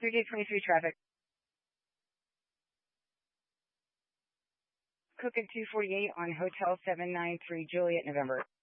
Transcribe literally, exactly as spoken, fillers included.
thirty-eight twenty-three traffic. Cook at two forty-eight on Hotel seven nine three Juliet, November.